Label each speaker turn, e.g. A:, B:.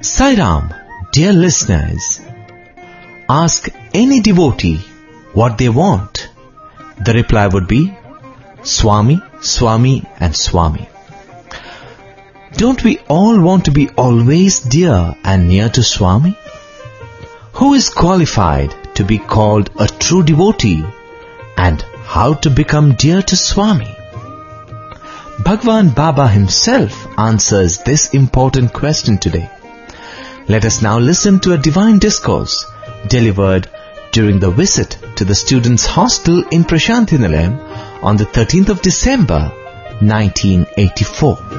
A: Sai Ram, dear listeners, ask any devotee what they want. The reply would be Swami, Swami and Swami. Don't we all want to be always dear and near to Swami? Who is qualified to be called a true devotee, and how to become dear to Swami? Bhagwan Baba himself answers this important question today. Let us now listen to a divine discourse delivered during the visit to the students' hostel in Prashanthi Nilayam on the 13th of December, 1984.